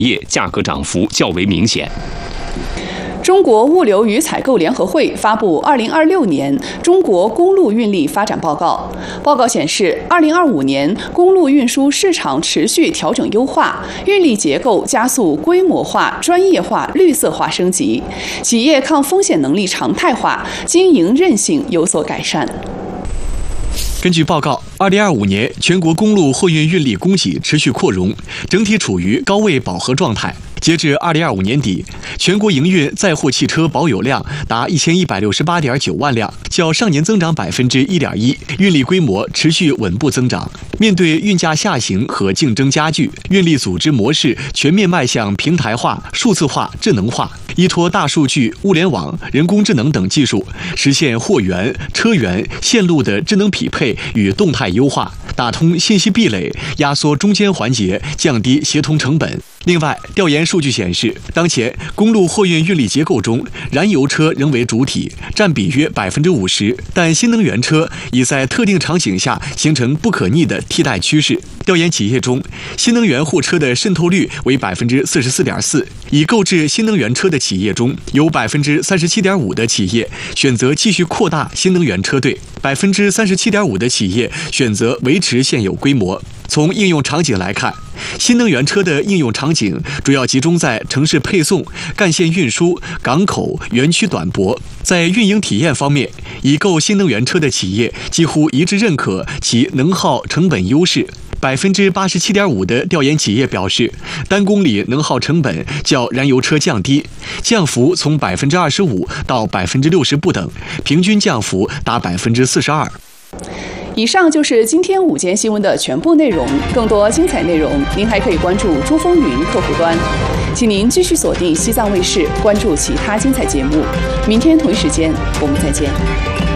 业价格涨幅较为明显。 中国物流与采购联合会发布2026年中国公路运力发展报告。报告显示，2025年公路运输市场持续调整优化，运力结构加速规模化、专业化、绿色化升级，企业抗风险能力常态化，经营韧性有所改善。 根据报告，2025年全国公路货运运力供给持续扩容，整体处于高位饱和状态。截至2025年底，全国营运载货汽车保有量达1168.9万辆，较上年增长1.1%，运力规模持续稳步增长。面对运价下行和竞争加剧，运力组织模式全面迈向平台化、数字化、智能化，依托大数据、物联网、人工智能等技术，实现货源、车源、线路的智能匹配与动态优化，打通信息壁垒，压缩中间环节，降低协同成本。另外，调研数据显示，当前公路货运运力结构中，燃油车仍为主体，占比约50%，但新能源车已在特定场景下形成不可逆的替代趋势。调研企业中，新能源货车的渗透率为44.4%，已购置新能源车的企业中，有37.5%的企业选择继续扩大新能源车队，37.5%的企业选择维持现有规模。从应用场景来看，新能源车的应用场景主要集中在城市配送、干线运输、港口、园区短泊。在运营体验方面，已购新能源车的企业几乎一致认可其能耗成本优势。87.5%的调研企业表示，单公里能耗成本较燃油车降低，降幅从25%到60%不等，平均降幅达42%。 以上就是今天午间新闻的全部内容。更多精彩内容，您还可以关注珠风云客户端。请您继续锁定西藏卫视，关注其他精彩节目。明天同一时间，我们再见。